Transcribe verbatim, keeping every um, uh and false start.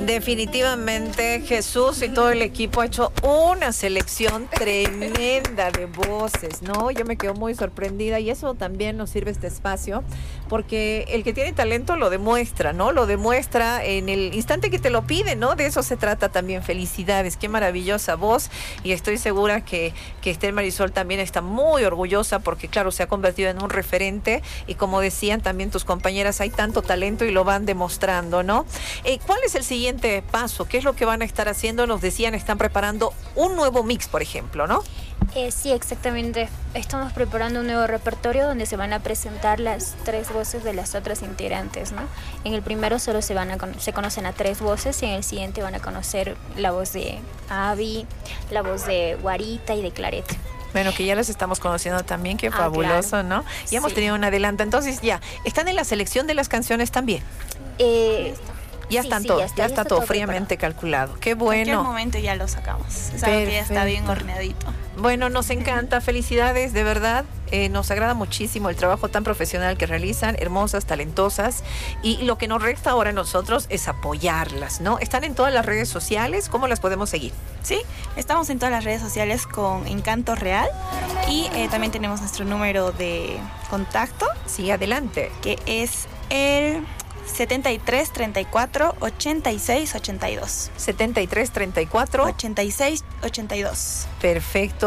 Definitivamente Jesús y todo el equipo ha hecho una selección tremenda de voces, ¿no? Yo me quedo muy sorprendida y eso también nos sirve este espacio, porque el que tiene talento lo demuestra, ¿no? Lo demuestra en el instante que te lo pide, ¿no? De eso se trata también. Felicidades, qué maravillosa voz, y estoy segura que, que Esther Marisol también está muy orgullosa porque, claro, se ha convertido en un referente y, como decían también tus compañeras, hay tanto talento y lo van demostrando, ¿no? Eh, ¿Cuál es el siguiente paso? ¿Qué es lo que van a estar haciendo? Nos decían, están preparando un nuevo mix, por ejemplo, ¿no? Eh, sí, exactamente. Estamos preparando un nuevo repertorio donde se van a presentar las tres voces de las otras integrantes, ¿no? En el primero solo se van a con- se conocen a tres voces y en el siguiente van a conocer la voz de Abby, la voz de Guarita y de Claret. Bueno, que ya las estamos conociendo también, qué Ah, fabuloso, claro. ¿no? Ya hemos Sí. tenido un adelanto. Entonces ya, ¿están en la selección de las canciones también? Eh, Ya sí, están sí, todos, ya ya está, está, ya está todo todo fríamente calculado. Qué En cualquier bueno. momento ya lo sacamos. Es algo que ya está bien Perfecto. horneadito. Bueno, nos encanta, felicidades, de verdad. Eh, nos agrada muchísimo el trabajo tan profesional que realizan, hermosas, talentosas. Y lo que nos resta ahora a nosotros es apoyarlas, ¿no? Están en todas las redes sociales, ¿cómo las podemos seguir? Sí, estamos en todas las redes sociales con Encanto Real y eh, también tenemos nuestro número de contacto, Sí, adelante. que es el setenta y tres treinta y cuatro ochenta y seis ochenta y dos. setenta y tres treinta y cuatro. ochenta y seis ochenta y dos. Perfecto.